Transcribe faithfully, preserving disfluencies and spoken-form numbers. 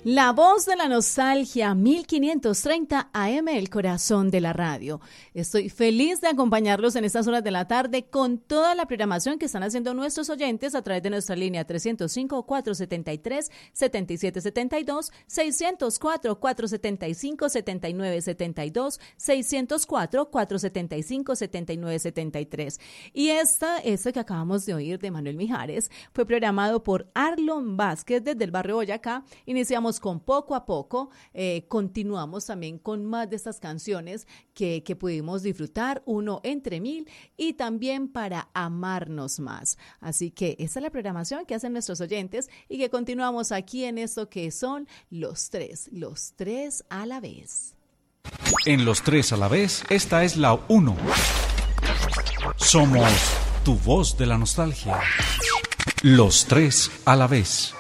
La voz de la nostalgia, mil quinientos treinta A M, el corazón de la radio. Estoy feliz de acompañarlos en estas horas de la tarde con toda la programación que están haciendo nuestros oyentes a través de nuestra línea trescientos cinco, cuatrocientos setenta y tres, setenta y siete setenta y dos, seiscientos cuatro, cuatrocientos setenta y cinco, setenta y nueve setenta y dos, seiscientos cuatro, cuatrocientos setenta y cinco, setenta y nueve setenta y tres. Y esta, esta que acabamos de oír de Manuel Mijares, fue programado por Arlon Vázquez desde el barrio Boyacá. Iniciamos con Poco a Poco, eh, continuamos también con más de estas canciones que, que pudimos disfrutar, Uno entre Mil y también Para Amarnos Más. Así que esta es la programación que hacen nuestros oyentes y que continuamos aquí en esto que son los tres, los tres a la vez. En Los Tres a la Vez, esta es la uno. Somos tu voz de la nostalgia. Los Tres a la Vez.